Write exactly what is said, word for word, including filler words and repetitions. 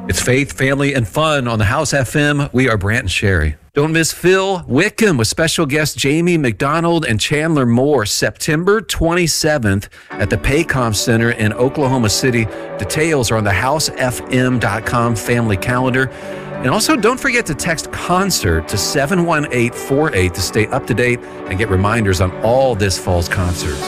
It's faith, family, and fun on the House F M. We are Brant and Sherry. Don't miss Phil Wickham with special guests Jamie McDonald and Chandler Moore, September twenty-seventh at the Paycom Center in Oklahoma City. Details are on the house f m dot com family calendar. And also, don't forget to text CONCERT to seven one eight four eight to stay up to date and get reminders on all this fall's concerts.